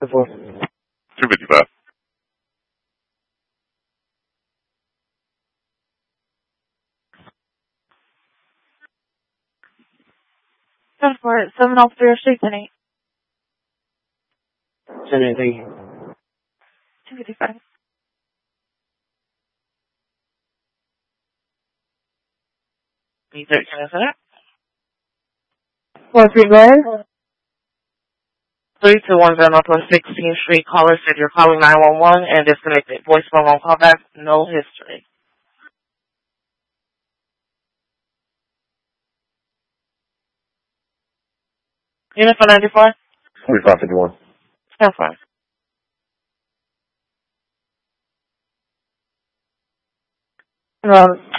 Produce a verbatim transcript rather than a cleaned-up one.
Before. two fifty-five. Ten for it. Seven off three street tonight. Seven, thank you. Two fifty-five. B thirteen, is that? Four three, go ahead. three two one zero Northwest sixteenth Street. Caller said you're calling nine one one and disconnected. Voicemail on callback. No history. Unit for ninety-four? twenty-five fifty-one. Stand fine. Um,